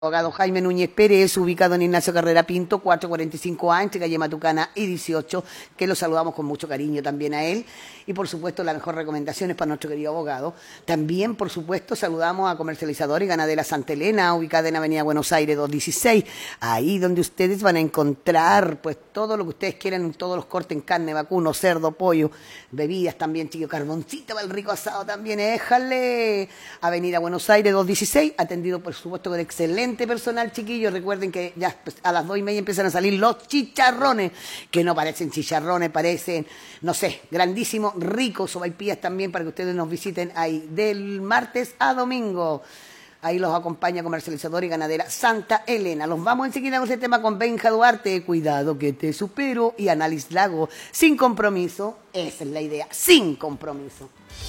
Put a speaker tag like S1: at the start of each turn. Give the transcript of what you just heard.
S1: Abogado Jaime Núñez Pérez, ubicado en Ignacio Carrera Pinto, 445A, entre calle Matucana y 18, que lo saludamos con mucho cariño también a él. Y por supuesto, la mejor recomendación es para nuestro querido abogado. También, por supuesto, saludamos a Comercializadora y Ganadera Santa Elena, ubicada en Avenida Buenos Aires 216, ahí donde ustedes van a encontrar pues todo lo que ustedes quieran, todos los cortes en carne, vacuno, cerdo, pollo, bebidas también, chiquillo, carboncito para el rico asado también, éjale. Avenida Buenos Aires 216, atendido por supuesto con excelente personal, chiquillos. Recuerden que ya a las 2:30 empiezan a salir los chicharrones, que no parecen chicharrones, parecen, no sé, grandísimos, ricos, sopaipillas también para que ustedes nos visiten ahí del martes a domingo. Ahí los acompaña Comercializadora y Ganadera Santa Elena. Los vamos enseguida con ese tema con Benja Duarte, Cuidado que te supero, y Análisis Lago, sin compromiso. Esa es la idea, sin compromiso.